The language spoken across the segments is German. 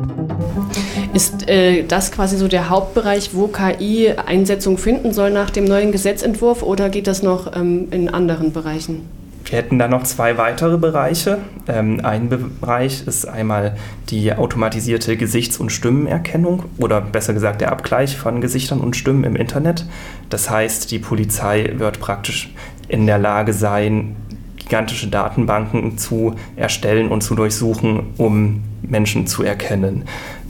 Ist das quasi so der Hauptbereich, wo KI Einsetzung finden soll nach dem neuen Gesetzentwurf, oder geht das noch in anderen Bereichen? Wir hätten da noch 2 weitere Bereiche. Ein Bereich ist einmal die automatisierte Gesichts- und Stimmenerkennung oder besser gesagt der Abgleich von Gesichtern und Stimmen im Internet. Das heißt, die Polizei wird praktisch in der Lage sein, gigantische Datenbanken zu erstellen und zu durchsuchen, um Menschen zu erkennen.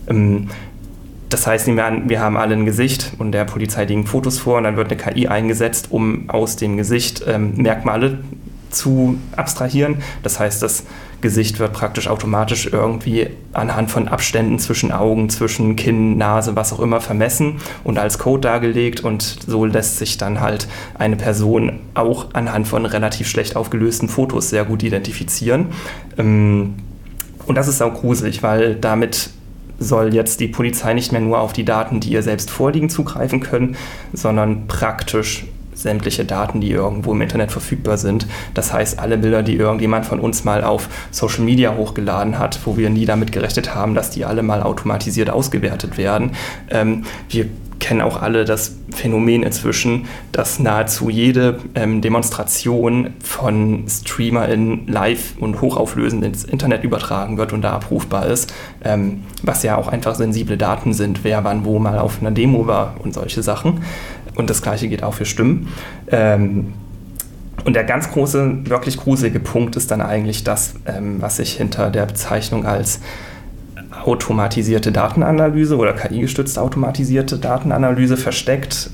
Das heißt, wir haben alle ein Gesicht und der Polizei liegen Fotos vor und dann wird eine KI eingesetzt, um aus dem Gesicht Merkmale zu abstrahieren. Das heißt, das Gesicht wird praktisch automatisch irgendwie anhand von Abständen zwischen Augen, zwischen Kinn, Nase, was auch immer vermessen und als Code dargelegt, und so lässt sich dann halt eine Person auch anhand von relativ schlecht aufgelösten Fotos sehr gut identifizieren. Und das ist auch gruselig, weil damit soll jetzt die Polizei nicht mehr nur auf die Daten, die ihr selbst vorliegen, zugreifen können, sondern praktisch sämtliche Daten, die irgendwo im Internet verfügbar sind. Das heißt, alle Bilder, die irgendjemand von uns mal auf Social Media hochgeladen hat, wo wir nie damit gerechnet haben, dass die alle mal automatisiert ausgewertet werden. Wir kennen auch alle das Phänomen inzwischen, dass nahezu jede Demonstration von StreamerInnen live und hochauflösend ins Internet übertragen wird und da abrufbar ist, was ja auch einfach sensible Daten sind, wer wann wo mal auf einer Demo war und solche Sachen. Und das Gleiche geht auch für Stimmen. Und der ganz große, wirklich gruselige Punkt ist dann eigentlich das, was sich hinter der Bezeichnung als automatisierte Datenanalyse oder KI-gestützte automatisierte Datenanalyse versteckt.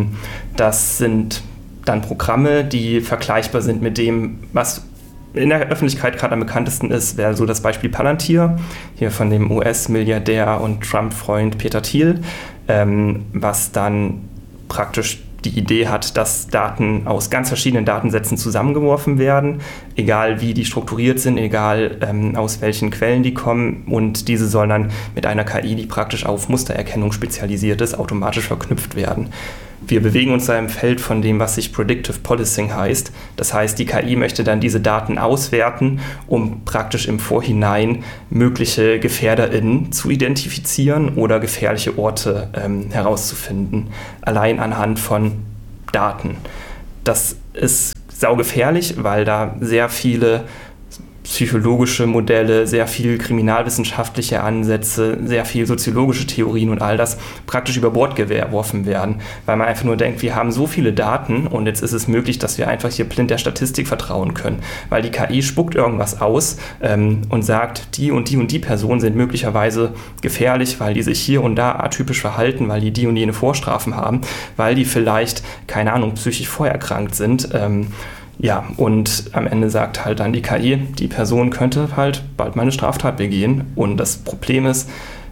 Das sind dann Programme, die vergleichbar sind mit dem, was in der Öffentlichkeit gerade am bekanntesten ist, wäre so das Beispiel Palantir, hier von dem US-Milliardär und Trump-Freund Peter Thiel, was dann praktisch die Idee hat, dass Daten aus ganz verschiedenen Datensätzen zusammengeworfen werden, egal wie die strukturiert sind, egal aus welchen Quellen die kommen, und diese sollen dann mit einer KI, die praktisch auf Mustererkennung spezialisiert ist, automatisch verknüpft werden. Wir bewegen uns da im Feld von dem, was sich Predictive Policing heißt. Das heißt, die KI möchte dann diese Daten auswerten, um praktisch im Vorhinein mögliche GefährderInnen zu identifizieren oder gefährliche Orte herauszufinden, allein anhand von Daten. Das ist saugefährlich, weil da sehr viele psychologische Modelle, sehr viel kriminalwissenschaftliche Ansätze, sehr viel soziologische Theorien und all das praktisch über Bord geworfen werden, weil man einfach nur denkt, wir haben so viele Daten und jetzt ist es möglich, dass wir einfach hier blind der Statistik vertrauen können, weil die KI spuckt irgendwas aus und sagt, die und die und die Personen sind möglicherweise gefährlich, weil die sich hier und da atypisch verhalten, weil die und jene Vorstrafen haben, weil die vielleicht, keine Ahnung, psychisch vorerkrankt sind. Ja, und am Ende sagt halt dann die KI, die Person könnte halt bald mal eine Straftat begehen. Und das Problem ist,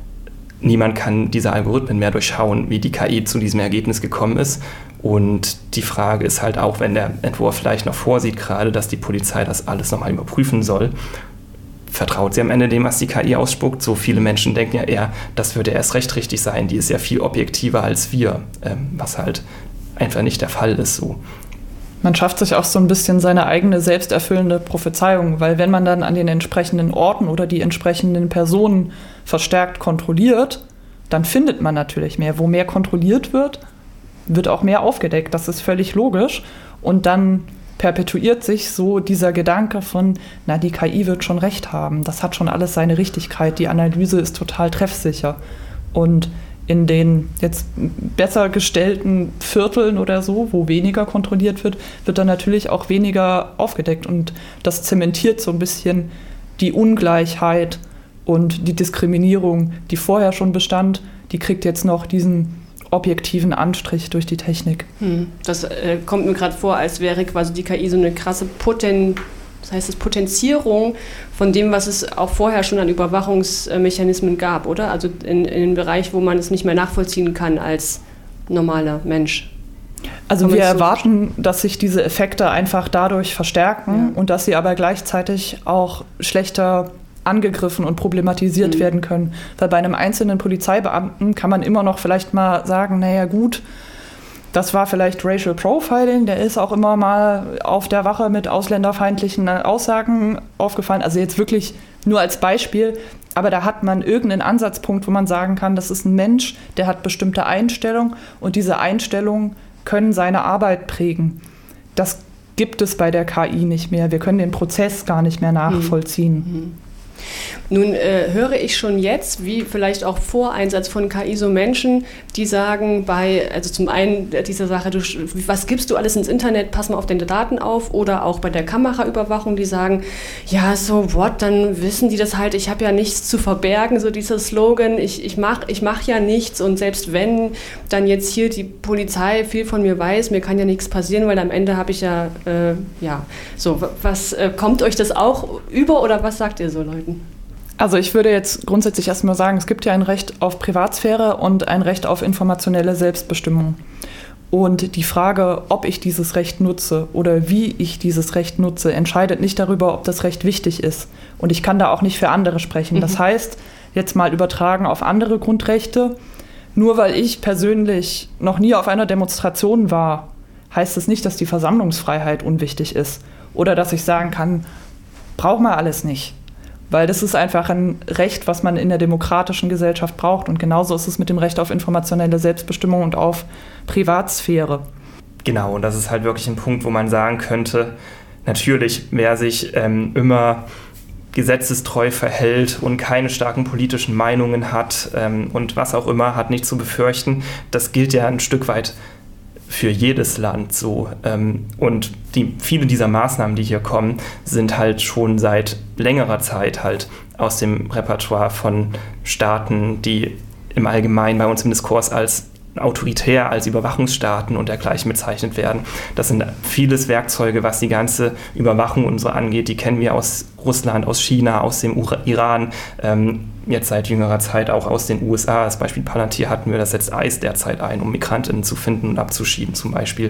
niemand kann diese Algorithmen mehr durchschauen, wie die KI zu diesem Ergebnis gekommen ist. Und die Frage ist halt auch, wenn der Entwurf vielleicht noch vorsieht, gerade, dass die Polizei das alles nochmal überprüfen soll, vertraut sie am Ende dem, was die KI ausspuckt? So viele Menschen denken ja eher, das würde erst recht richtig sein, die ist ja viel objektiver als wir, was halt einfach nicht der Fall ist so. Man schafft sich auch so ein bisschen seine eigene selbsterfüllende Prophezeiung, weil wenn man dann an den entsprechenden Orten oder die entsprechenden Personen verstärkt kontrolliert, dann findet man natürlich mehr. Wo mehr kontrolliert wird, wird auch mehr aufgedeckt. Das ist völlig logisch. Und dann perpetuiert sich so dieser Gedanke von, na, die KI wird schon recht haben. Das hat schon alles seine Richtigkeit. Die Analyse ist total treffsicher. Und in den jetzt besser gestellten Vierteln oder so, wo weniger kontrolliert wird, wird dann natürlich auch weniger aufgedeckt. Und das zementiert so ein bisschen die Ungleichheit und die Diskriminierung, die vorher schon bestand, die kriegt jetzt noch diesen objektiven Anstrich durch die Technik. Das kommt mir gerade vor, als wäre quasi die KI so eine krasse Potenzierung von dem, was es auch vorher schon an Überwachungsmechanismen gab, oder? Also in einem Bereich, wo man es nicht mehr nachvollziehen kann als normaler Mensch. Also wir erwarten, dass sich diese Effekte einfach dadurch verstärken und dass sie aber gleichzeitig auch schlechter angegriffen und problematisiert werden können. Weil bei einem einzelnen Polizeibeamten kann man immer noch vielleicht mal sagen, naja gut, das war vielleicht Racial Profiling, der ist auch immer mal auf der Wache mit ausländerfeindlichen Aussagen aufgefallen. Also jetzt wirklich Nur als Beispiel, aber da hat man irgendeinen Ansatzpunkt, wo man sagen kann, das ist ein Mensch, der hat bestimmte Einstellungen und diese Einstellungen können seine Arbeit prägen. Das gibt es bei der KI nicht mehr. Wir können den Prozess gar nicht mehr nachvollziehen. Nun höre ich schon jetzt, wie vielleicht auch vor Einsatz von KI, so Menschen, die sagen also zum einen diese Sache, was gibst du alles ins Internet, pass mal auf deine Daten auf, oder auch bei der Kameraüberwachung, die sagen, ja, so what, dann wissen die das halt, ich habe ja nichts zu verbergen, so dieser Slogan, ich mach ja nichts, und selbst wenn dann jetzt hier die Polizei viel von mir weiß, mir kann ja nichts passieren, weil am Ende habe ich ja, was kommt euch das auch über, oder was sagt ihr so Leuten? Also ich würde jetzt grundsätzlich erstmal sagen, es gibt ja ein Recht auf Privatsphäre und ein Recht auf informationelle Selbstbestimmung. Und die Frage, ob ich dieses Recht nutze oder wie ich dieses Recht nutze, entscheidet nicht darüber, ob das Recht wichtig ist. Und ich kann da auch nicht für andere sprechen. Das heißt, jetzt mal übertragen auf andere Grundrechte, nur weil ich persönlich noch nie auf einer Demonstration war, heißt es nicht, dass die Versammlungsfreiheit unwichtig ist. Oder dass ich sagen kann, braucht man alles nicht. Weil das ist einfach ein Recht, was man in der demokratischen Gesellschaft braucht. Und genauso ist es mit dem Recht auf informationelle Selbstbestimmung und auf Privatsphäre. Genau, und das ist halt wirklich ein Punkt, wo man sagen könnte, natürlich, wer sich immer gesetzestreu verhält und keine starken politischen Meinungen hat und was auch immer, hat nicht zu befürchten. Das gilt ja ein Stück weit für jedes Land so. Und viele dieser Maßnahmen, die hier kommen, sind halt schon seit längerer Zeit halt aus dem Repertoire von Staaten, die im Allgemeinen bei uns im Diskurs als autoritär, als Überwachungsstaaten und dergleichen bezeichnet werden. Das sind vieles Werkzeuge, was die ganze Überwachung und so angeht. Die kennen wir aus Russland, aus China, aus dem Iran, jetzt seit jüngerer Zeit auch aus den USA. Als Beispiel Palantir hatten wir, das setzt ICE derzeit ein, um Migrantinnen zu finden und abzuschieben zum Beispiel.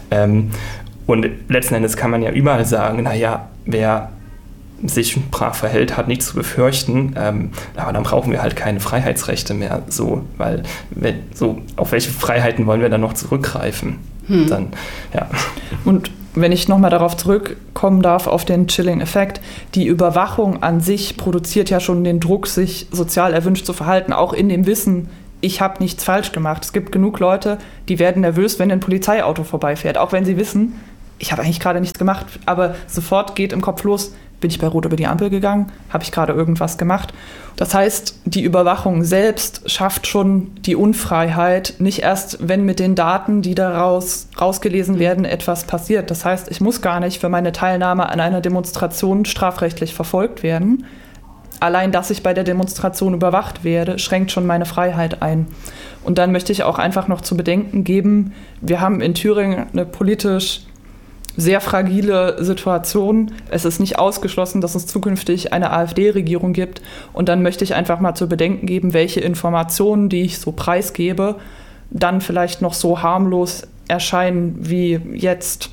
Und letzten Endes kann man ja überall sagen, naja, wer sich brav verhält, hat nichts zu befürchten, aber dann brauchen wir halt keine Freiheitsrechte mehr, so, weil auf welche Freiheiten wollen wir dann noch zurückgreifen? Dann, ja. Und wenn ich nochmal darauf zurückkommen darf, auf den Chilling-Effekt, die Überwachung an sich produziert ja schon den Druck, sich sozial erwünscht zu verhalten, auch in dem Wissen, ich habe nichts falsch gemacht. Es gibt genug Leute, die werden nervös, wenn ein Polizeiauto vorbeifährt, auch wenn sie wissen, ich habe eigentlich gerade nichts gemacht, aber sofort geht im Kopf los, bin ich bei Rot über die Ampel gegangen, habe ich gerade irgendwas gemacht. Das heißt, die Überwachung selbst schafft schon die Unfreiheit, nicht erst, wenn mit den Daten, die daraus rausgelesen werden, etwas passiert. Das heißt, ich muss gar nicht für meine Teilnahme an einer Demonstration strafrechtlich verfolgt werden. Allein, dass ich bei der Demonstration überwacht werde, schränkt schon meine Freiheit ein. Und dann möchte ich auch einfach noch zu bedenken geben, wir haben in Thüringen eine politisch sehr fragile Situation. Es ist nicht ausgeschlossen, dass es zukünftig eine AfD-Regierung gibt. Und dann möchte ich einfach mal zu bedenken geben, welche Informationen, die ich so preisgebe, dann vielleicht noch so harmlos erscheinen wie jetzt.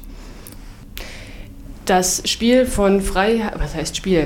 Das Spiel von Freiheit, was heißt Spiel?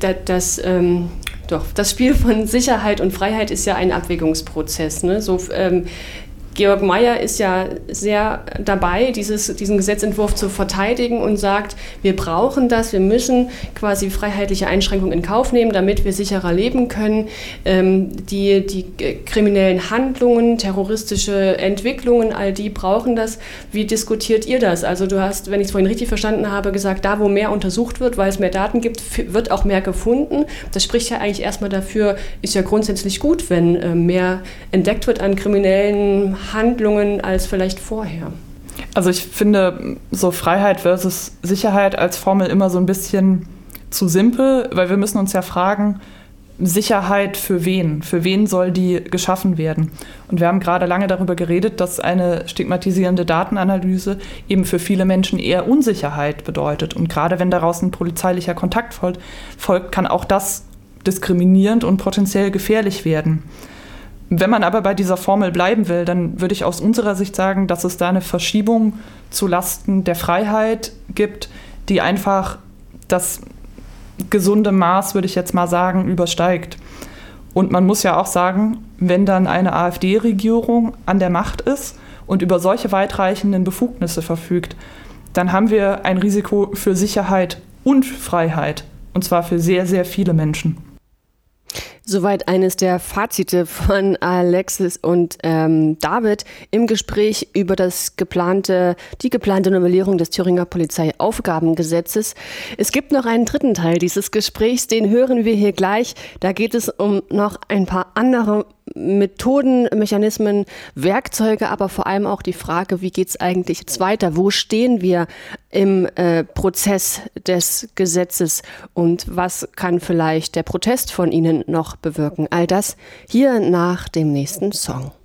Das Spiel von Sicherheit und Freiheit ist ja ein Abwägungsprozess, ne? Georg Mayer ist ja sehr dabei, diesen Gesetzentwurf zu verteidigen und sagt, wir brauchen das, wir müssen quasi freiheitliche Einschränkungen in Kauf nehmen, damit wir sicherer leben können. Die kriminellen Handlungen, terroristische Entwicklungen, all die brauchen das. Wie diskutiert ihr das? Also du hast, wenn ich es vorhin richtig verstanden habe, gesagt, da wo mehr untersucht wird, weil es mehr Daten gibt, wird auch mehr gefunden. Das spricht ja eigentlich erstmal dafür, ist ja grundsätzlich gut, wenn mehr entdeckt wird an kriminellen Handlungen als vielleicht vorher. Also ich finde so Freiheit versus Sicherheit als Formel immer so ein bisschen zu simpel, weil wir müssen uns ja fragen, Sicherheit für wen? Für wen soll die geschaffen werden? Und wir haben gerade lange darüber geredet, dass eine stigmatisierende Datenanalyse eben für viele Menschen eher Unsicherheit bedeutet. Und gerade wenn daraus ein polizeilicher Kontakt folgt, kann auch das diskriminierend und potenziell gefährlich werden. Wenn man aber bei dieser Formel bleiben will, dann würde ich aus unserer Sicht sagen, dass es da eine Verschiebung zulasten der Freiheit gibt, die einfach das gesunde Maß, würde ich jetzt mal sagen, übersteigt. Und man muss ja auch sagen, wenn dann eine AfD-Regierung an der Macht ist und über solche weitreichenden Befugnisse verfügt, dann haben wir ein Risiko für Sicherheit und Freiheit, Und zwar für sehr, sehr viele Menschen. Soweit eines der Fazite von Alexis und David im Gespräch über die geplante Novellierung des Thüringer Polizeiaufgabengesetzes. Es gibt noch einen dritten Teil dieses Gesprächs, den hören wir hier gleich. Da geht es um noch ein paar andere Methoden, Mechanismen, Werkzeuge, aber vor allem auch die Frage, wie geht es eigentlich jetzt weiter? Wo stehen wir im Prozess des Gesetzes und was kann vielleicht der Protest von Ihnen noch bewirken? All das hier nach dem nächsten Song.